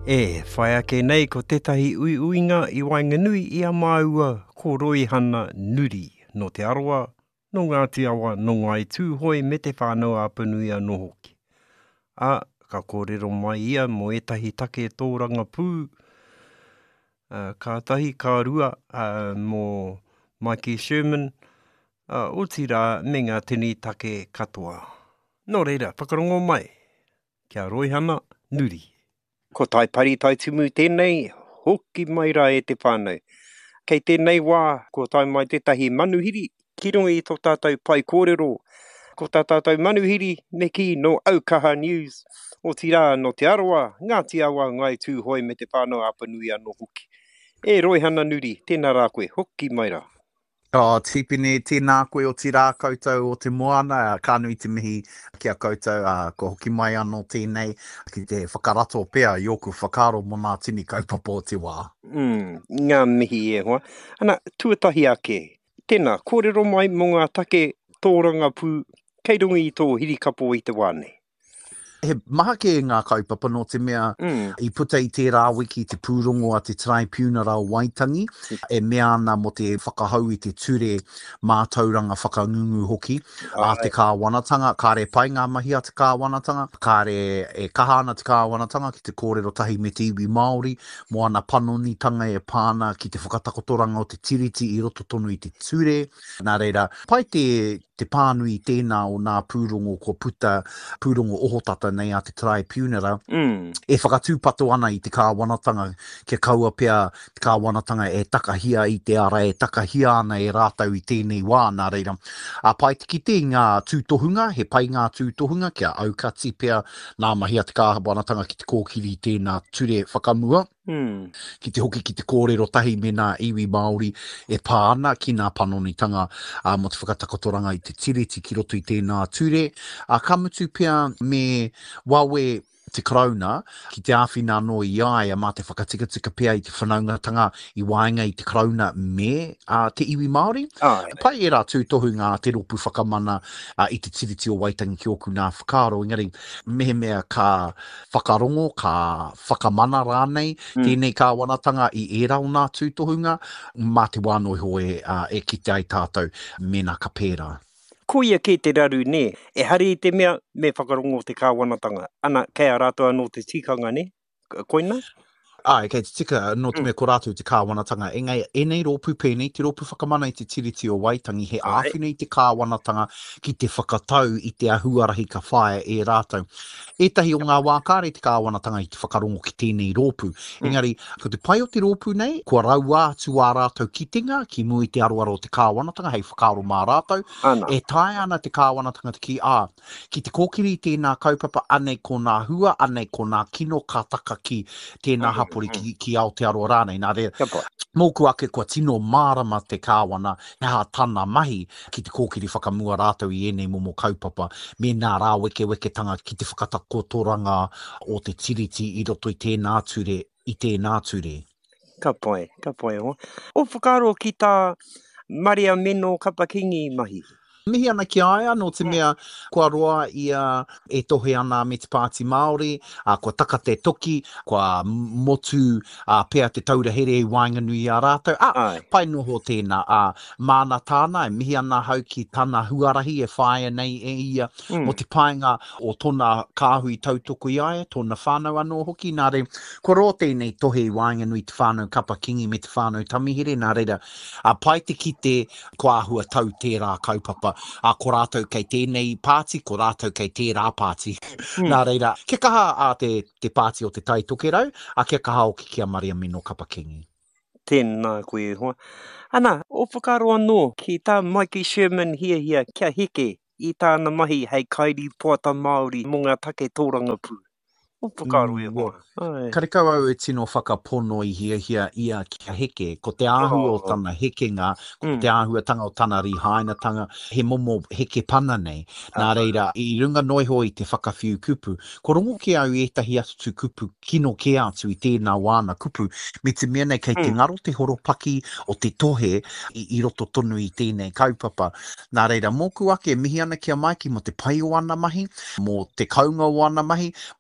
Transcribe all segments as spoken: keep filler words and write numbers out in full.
E, whai ake nei ko tetahi ui uinga i Wainganui i a maua ko Roihana Nuri no te aroa, no Ngāti Awa, no Ngai Tūhoi me te whānau a Panuia no hoki. A, ka kōrero mai ia mo etahi take tōranga pū, uh, ka tahi ka rua uh, mo Mikey Sherman, uh, o tira me ngā tini take katoa. Nō reira, whakarongo mai, kia Roihana Nuri. Ko tai pari tai tumu tēnei, hoki mai rā e te whānau. Kei tēnei wā, ko tai mai tētahi manuhiri, ki runga i tō tātou pai kōrero, ko tā tātou manuhiri, me ki no Aukaha News, o tira no te aroa, Ngāti Awa Ngai Tūhoi me te whānau a Panuia no hoki. E Roihana Nuri, tēnā rā koe, hoki mai rā. Oh, tipine, tēnā koe o tira koutou o te moana, ka nui te mihi kia koutou, uh, ko hoki mai anō tēnei, ki te whakarato pēr, i oku whakaro mo nā tini kaupapa o te wā. Mm, ngā mihi e hoa. Ana, tuatahi ake, tēnā, kōrero mai mo ngā take tōranga pū, kei runga i tō hirikapo i te wāne. He maha ke ngā kaupapa no te mea Mm. i puta i tērā wiki te pūrongo a te Tribunal o Waitangi, e mea ana mo te whakahau i te ture mātauranga whakangungu hoki, a te kāwanatanga, ka re pai ngā mahi a te kāwanatanga, ka re e kaha ana te kāwanatanga ki te kōrero tahi me te iwi Māori, mo ana panonitanga e pāna ki te whakatakotoranga o te tiriti i roto tonu i te ture. Nā reira, pai te te pānui tēnā o nā pūrongo ko puta, pūrongo ohotata nei a te Tribunal, Mm. e whakatūpato ana i te kāwanatanga, kia kaua pia te kāwanatanga e takahia i te ara, e takahia ana e rātau i tēnei wā, nā reira. A pai te kite ngā tūtohunga, he pai ngā tūtohunga, kia aukati pia nā mahi a te kāwanatanga ki te kōkiri i tēnā ture whakamua. Mm. Ki te hoki ki te kōrero tahi me nā iwi Māori e pāna ki nā panonitanga uh, mo te whakatakotoranga i te tiriti ki roto i tēnā ture. A kamutu pia me wawe te krauna, ki te āwhina no i aia mā te whakatikatika pia i te whanaungatanga i wainga i te krauna me uh, te iwi Māori. Ai. Pai e rā tūtohu ngā te ropu whakamana uh, i te tiriti o Waitangi ki oku nā whakaro. Engari, mehe mea ka whakarongo, ka whakamana rānei, Mm. tēnei kāwanatanga i e rau nā tūtohunga, mā te wānoi hoe uh, e kite ai tātou me nā ka pērā. Ko ia ke te raru ne, e hari i te mea me whakarongo te kāwanatanga. Ana, kei a rātua no te tikanga ne, koina? Ai, kei te tika no te mea ko rātou te kāwanatanga. Engai, e nei rōpu pēnei, te rōpu whakamana i te tiriti o Waitangi, he Ai. āwhina i te kāwanatanga ki te whakatau i te ahuarahi ka whae e rātou. Etahi o ngā wākare te kāwanatanga i te whakarongo ki tēnei rōpu. Engari, ko te pai o te rōpu nei, kua rau atu ā rātou kitinga, ki mui te aroaro o te kāwanatanga, hei whakaro mā rātou. Ana. E tae ana te kāwanatanga te ki a, ki te kōkiri i tēnā kaupapa anei ko nā hua, anei ko nā kino kātaka ki tēnā hapori ki, ki Aotearoa rānei. Nā re, Kia pai. mōku ake kua tino mārama te kāwana, nā tāna mahi ki te kōkiri whakamua rātou i enei momo kaupapa, me nā rā weke weketanga ki te whakatakotoranga o te tiriti i roto i tēnā ture, i tēnā ture. Ka pai, ka pai ho. O whakaro ki tā Maria Meno Kapakingi mahi. Mihi ana ki aia no te mea kua roa ia e tohe ana me te Pāti Māori, a kua taka te toki, kua motu a pēr te taurahere i Wainganui a rātou. A, Ai. pai noho tēnā, a māna tāna, e mihi ana hau ki tāna huarahi e whaia nei e ia Mm. mo te painga o tōna kāhui tautoko i aia, tōna whānau anō hoki, nā re, kua roa tēnei tohe i Wainganui te whānau Kapakingi me te whānau Tamihere, nā reira, a pai te ki te kua ahua tau tērā kaupapa, a ko rātou kei tēnei pāti, ko rātou kei tērā pāti. Mm. Nā reira, kia kaha a te, te pāti o te tai toke rau, a kia kaha o ki kia Maria Meno Kapakingi. Tēnā koe hoa. Ana, o whakaro anō ki tā Mikey Sherman hia hia kia heke i tāna mahi hei kairi poata Māori mo ngā take tōranga pū. O whakaro e Mm, hoa. Ai. Karekau au e tino whakapono i hia hia ia kia heke, ko te āhua o Oh. tana hekenga, ko Mm. te āhuatanga o tana rihainatanga, he momo heke pana nei. Nā reira, i runga noiho i te whakawhiu kupu, ko rongo ke au etahi atu kupu, kino ke atu i tēnā wāna kupu, me te mea nei kei te Mm. ngaro te horopaki o te tohe i, i roto tonu i tēnei kaupapa. Nā reira, mōku ake, mihi ana kia maiki mo te pai o ana mahi, mo te kaunga o ana mahi, mo tana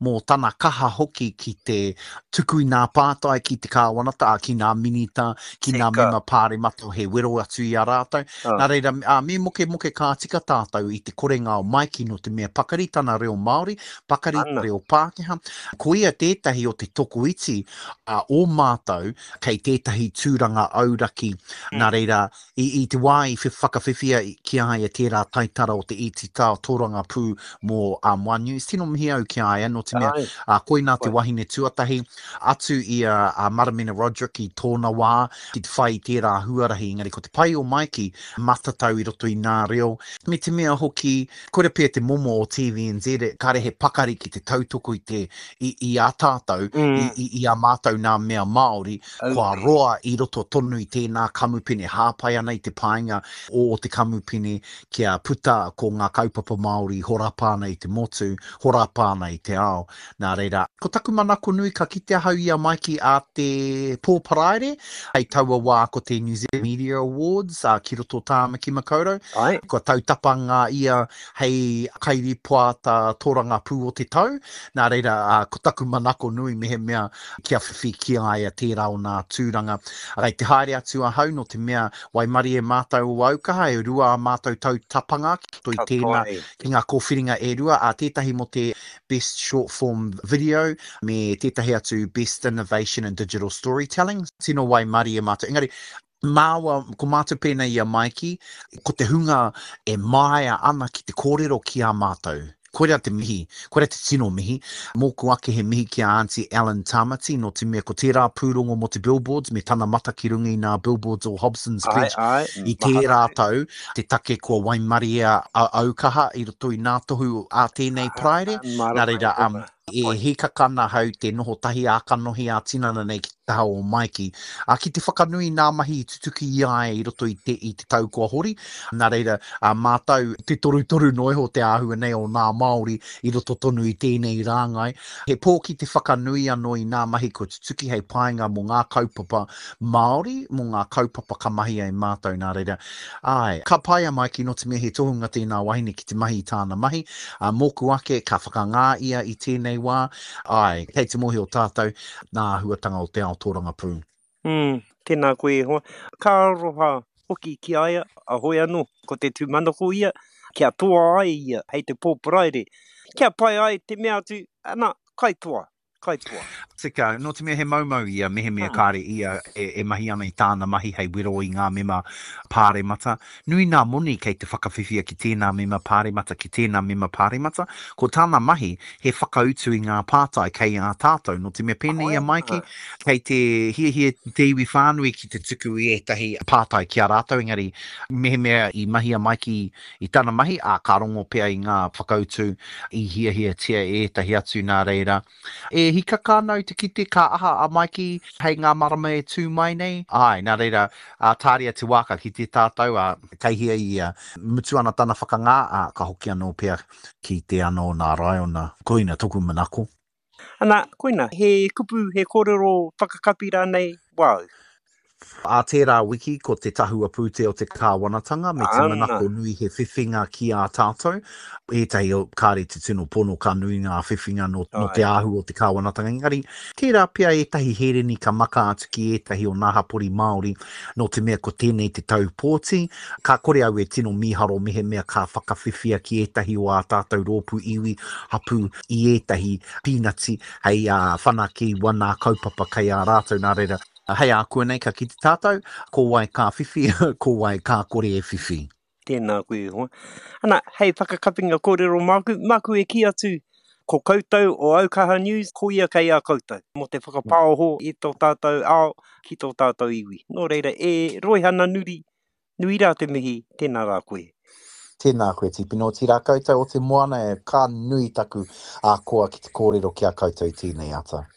tana kaha hoki ki te tuku i nā pātai, ki te kāwanata, ki nā minita, ki nā mema pāre mato he wero atu i a rātou. Uh. Nā reira, uh, me moke moke kā tika tātou i te korenga o Maiki no te mea pakaritana reo Māori, pakari Anna. Reo Pākehā. Ko ia tētahi o te toko iti uh, o mātou kei tētahi tūranga auraki. Mm. Nā reira, i, i te wā i whakawhiwhia ki ai a tērā taitara o te iti tā tōranga pū mō a uh, One News. Tino mihi au ki ai, no te mea, uh, koina te wahine tuatahi, atu i a uh, uh, Maramena Roderick i tōna wā, ki te whai tērā huarahi, ngari ko te pai o Maiki, matatau i roto i nā reo. Me te mea hoki, kore pia te momo o T V N Z, kare he pakari ki te tautoko i te, i, i a tātou, mm. i, i, i a mātou nā mea Māori, okay. Kua roa i roto tonu i tēnā kamupene, hāpai ana i te painga o te kamupene, kia puta ko ngā kaupapa Māori, horapāna i te motu, horapāna i te ao. Nā reira, ko taku manako nui ka kite hau ia Maiki a te pōparaere, hei taua wā ko te New Zealand Media Awards, a ki roto Tāmaki Makaurau. Ai. Ko tautapa ngā ia hei kairi puata tōranga pū o te tau. Nā reira, uh, ko taku manako nui mehe mea kia whiwhi ki ai a tērā o nā tūranga. Rei te haere atu a hau no te mea waimari e mātou o aukaha, e rua a mātou tau tapanga, ki toi tēnā ki ngā kōwhiringa e rua, a tētahi mo te Best Short Form Video, me tētahi atu Best Innovation and Digital Storytelling. Tino waimari e mātou. Engari, māua, ko mātou pēnei i a Maiki, ko te hunga e maia ana ki te kōrero ki a mātou. Korea te mihi, korea te tino mihi, mōku ake he mihi ki a Auntie Ellen Tamati, no te mea ko tērā pūrongo mo te billboards, me tana mata ki rungi nā billboards o Hobson's Pledge. Ai, ai, I tērā tau, te take kua waimari a aukaha, i roto i nā tohu a tēnei praere, nā reira, um, e hikakana hau te noho tahi a kanohi a tinana nei ki te hao o Maiki. A ki te whakanui nā mahi tutuki i ai i roto i te, i te tau kua hori. Nā reira, a mātau te toru toru noiho te āhua nei o nā Māori i roto tonu i tēnei rāngai. He pō ki te whakanui anō i nā mahi ko tutuki hei painga mo ngā kaupapa Māori, mo ngā kaupapa kamahi ai mātau nā reira. Ai, ka pai a Maiki no te mea he tohunga tēnā wahine ki te mahi i tāna mahi. A mōku ake, ka whakangā ia i tēnei wā, ai, kei te mohi o tātou, nā huatanga o te ao tōranga pū. Mm, tēnā koe hoa. Ka roha hoki ki aia, a hoi anō, ko te tūmanako ia, kia toa ai ia, hei te pōparaere. Kia pai ai te mea atu, ana, kai toa, kai toa. Tika, no te mea he maumau ia, mehe mea kāre ia, e, e mahi ana i tāna mahi hei wiro i ngā mema pāre mata. Nui nā moni kei te whakawhiwhia ki tēnā mema pāre mata, ki tēnā mema pāre mata. Ko tāna mahi, he whakautu i ngā pātai kei a tātou. No te mea pēne ia Maiki, kei te hia hia te iwi whānui ki te tuku i etahi pātai ki a rātou. Engari, mehe mea i mahi a Maiki i tāna mahi, a ka rongo pea i ngā whakautu i hia hia tia e etahi atu nā reira. E hika kānau te kite ka aha a Maiki hei ngā marama e tū mai nei. Ai, nā reira, a tāria te waka ki te tātou, a kaihia i a mutu ana tana whakangā, a ka hoki anō pia ki te anō nā raiona. Koina, toku manako. Ana, koina, he kupu, he kōrero whakakapira nei, wau. A tērā wiki ko te tahua pūte o te kāwanatanga, me te manako nui he whiwhinga ki a tātou. Ētahi o kāre te tino pono ka nui ngā whiwhinga no, no te ahu o te kāwanatanga. Engari, tērā pia ētahi hereni ka maka atu ki ētahi o ngā hapori Māori, no te mea ko tēnei te tau pōti. Ka kore au e tino miharo mehe mea ka whakawhiwhia ki ētahi o a tātou rōpu iwi hapu i ētahi pinati hei a whanaki wana kaupapa kei a rātou nā reira. Hei a kua nei ka ki te tātou, ko wai ka whiwhi, ko wai ka kore e whiwhi. Tēnā koe hoa. Ana, hei whakakapinga kōrero māku, māku e ki atu, ko koutou o Aukaha News, ko ia kei a koutou. Mo te whakapāoho i tō tātou ao, ki tō tātou iwi. Nō reira, e roihana nuri, nui rā te mihi, tēnā rā koe. Tēnā koe tipino, tira koutou o te moana e ka nui taku a koa ki te kōrero ki a koutou tēnei ata.